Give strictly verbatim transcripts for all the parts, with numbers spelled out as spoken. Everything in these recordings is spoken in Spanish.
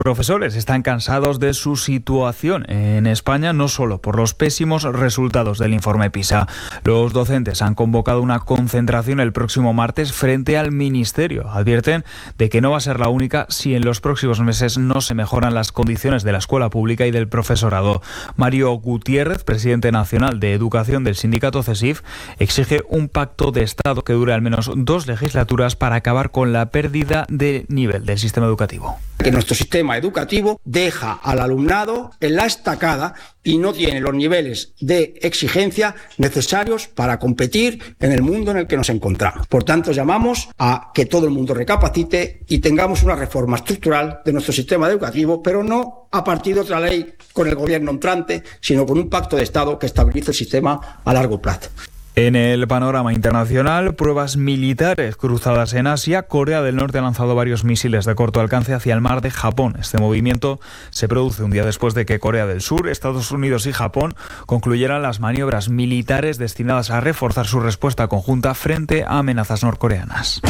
Profesores están cansados de su situación en España, no solo por los pésimos resultados del informe PISA. Los docentes han convocado una concentración el próximo martes frente al Ministerio. Advierten de que no va a ser la única si en los próximos meses no se mejoran las condiciones de la escuela pública y del profesorado. Mario Gutiérrez, presidente nacional de Educación del sindicato CESIF, exige un pacto de Estado que dure al menos dos legislaturas para acabar con la pérdida de nivel del sistema educativo. Que nuestro sistema educativo deja al alumnado en la estacada y no tiene los niveles de exigencia necesarios para competir en el mundo en el que nos encontramos. Por tanto, llamamos a que todo el mundo recapacite y tengamos una reforma estructural de nuestro sistema educativo, pero no a partir de otra ley con el gobierno entrante, sino con un pacto de Estado que estabilice el sistema a largo plazo. En el panorama internacional, pruebas militares cruzadas en Asia. Corea del Norte ha lanzado varios misiles de corto alcance hacia el mar de Japón. Este movimiento se produce un día después de que Corea del Sur, Estados Unidos y Japón concluyeran las maniobras militares destinadas a reforzar su respuesta conjunta frente a amenazas norcoreanas.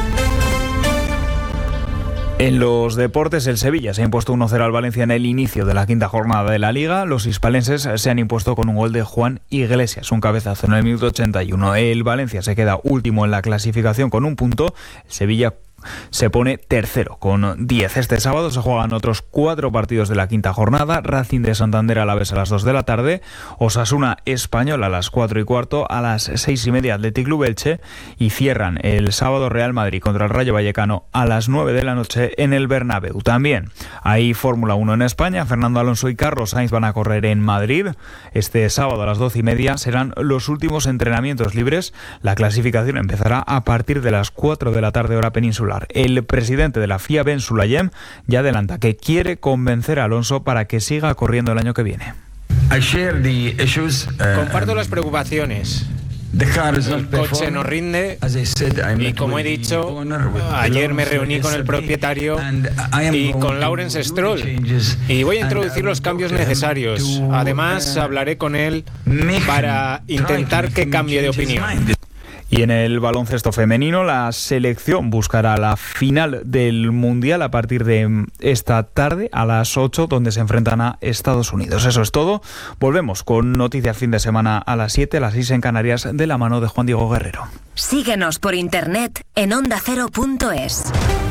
En los deportes, el Sevilla se ha impuesto uno cero al Valencia en el inicio de la quinta jornada de la Liga. Los hispalenses se han impuesto con un gol de Juan Iglesias, un cabezazo en el minuto ochenta y uno. El Valencia se queda último en la clasificación con un punto. El Sevilla se pone tercero con diez. Este sábado se juegan otros cuatro partidos de la quinta jornada. Racing de Santander Alavés a las dos de la tarde, Osasuna Español a las cuatro y cuarto, a las seis y media Athletic Club Elche, y cierran el sábado Real Madrid contra el Rayo Vallecano a las nueve de la noche en el Bernabéu. También hay Fórmula uno en España. Fernando Alonso y Carlos Sainz van a correr en Madrid. Este sábado a las doce y media serán los últimos entrenamientos libres. La clasificación empezará a partir de las cuatro de la tarde hora peninsular. El presidente de la F I A, Ben Sulayem, ya adelanta que quiere convencer a Alonso para que siga corriendo el año que viene. Comparto las preocupaciones. El coche no rinde y, como he dicho, ayer me reuní con el propietario y con Lawrence Stroll y voy a introducir los cambios necesarios. Además, hablaré con él para intentar que cambie de opinión. Y en el baloncesto femenino, la selección buscará la final del Mundial a partir de esta tarde a las ocho, donde se enfrentan a Estados Unidos. Eso es todo. Volvemos con noticias fin de semana a las siete, a las seis en Canarias, de la mano de Juan Diego Guerrero. Síguenos por internet en onda cero punto es.